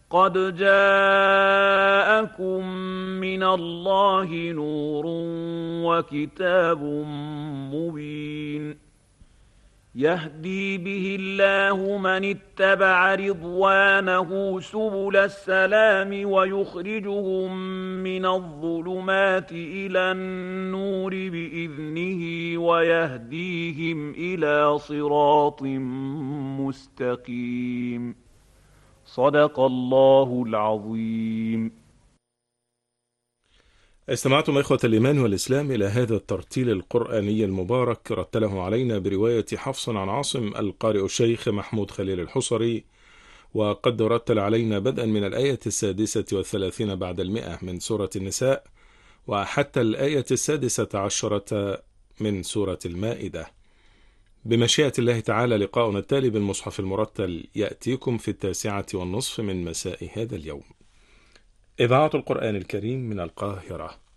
قد جاءكم من الله نور وكتاب مبين يهدي به الله من اتبع رضوانه سبل السلام ويخرجهم من الظلمات إلى النور بإذنه ويهديهم إلى صراط مستقيم. صدق الله العظيم. استمعتم إخوة الإيمان والإسلام إلى هذا الترتيل القرآني المبارك، رتله علينا برواية حفص عن عاصم القارئ الشيخ محمود خليل الحصري، وقد رتل علينا بدءا من الآية 36 بعد 100 من سورة النساء وحتى الآية 16 من سورة المائدة. بمشيئة الله تعالى لقاؤنا التالي بالمصحف المرتل يأتيكم في 9:30 من مساء هذا اليوم. إذاعة القرآن الكريم من القاهرة.